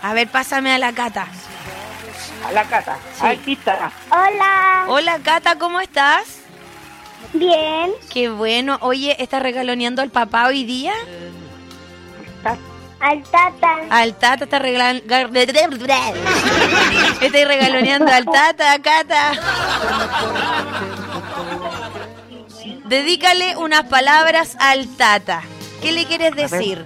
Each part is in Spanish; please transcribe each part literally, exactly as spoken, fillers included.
A ver, pásame a la Cata. A la Cata. Sí. Aquí está. Hola. Hola, Cata, ¿cómo estás? Bien. Qué bueno. Oye, ¿estás regaloneando al papá hoy día? Al tata. Al Tata está regalando... Estoy regaloneando al Tata, Cata. Dedícale unas palabras al Tata. ¿Qué le quieres decir?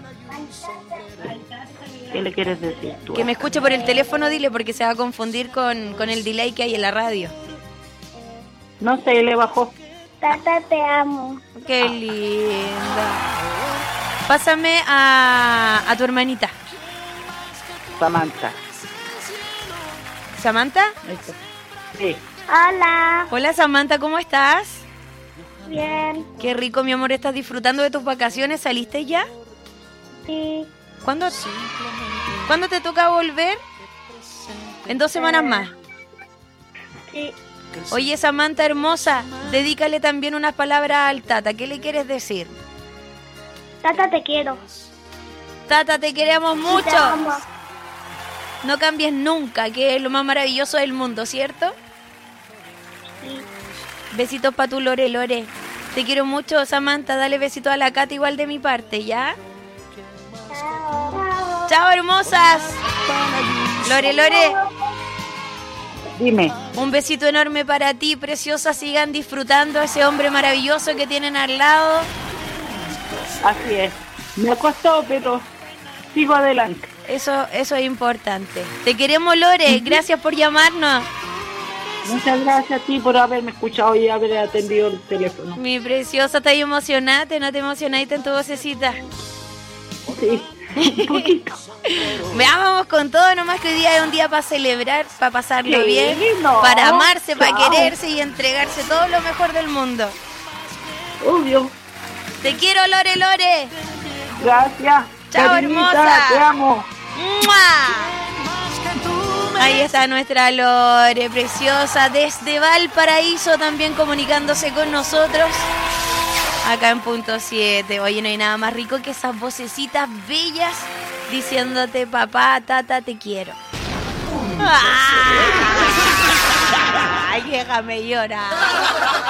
¿Qué le quieres decir tú? Que me escuche por el teléfono, dile, porque se va a confundir con, con el delay que hay en la radio. No sé, le bajó. Tata, te amo. Qué linda. Pásame a, a tu hermanita. Samantha. ¿Samantha? Sí. Hola. Hola, Samantha, ¿cómo estás? Bien. Qué rico, mi amor, ¿estás disfrutando de tus vacaciones? ¿Saliste ya? Sí. ¿Cuándo, ¿Cuándo te toca volver? En dos semanas más. Sí. Oye, Samantha hermosa, dedícale también unas palabras al Tata. ¿Qué le quieres decir? Tata, te quiero. Tata, te queremos mucho. Te amo. No cambies nunca, que es lo más maravilloso del mundo, ¿cierto? Sí. Besitos para tu Lore, Lore. Te quiero mucho, Samantha. Dale besitos a la Cata igual de mi parte, ¿ya? Chao. Chao, hermosas. Lore, Lore. Dime. Un besito enorme para ti, preciosa. Sigan disfrutando a ese hombre maravilloso que tienen al lado. Así es. Me costó, pero sigo adelante. Eso, eso es importante. Te queremos, Lore. Gracias por llamarnos. Muchas gracias a ti por haberme escuchado y haber atendido el teléfono. Mi preciosa, ¿estás emocionada? ¿No te emocionaste en tu vocecita? Sí, un poquito. Veamos con todo, nomás que hoy día es un día para celebrar, para pasarlo Sí, bien, no, para amarse, para chao. quererse y entregarse todo lo mejor del mundo. Obvio. Te quiero, Lore, Lore. Gracias. Chao, Cariñita, hermosa. te amo. ¡Mua! Ahí está nuestra Lore, preciosa, desde Valparaíso, también comunicándose con nosotros. Acá en Punto siete. Oye, no hay nada más rico que esas vocecitas bellas diciéndote, papá, tata, te quiero. ¡Ay, déjame llorar!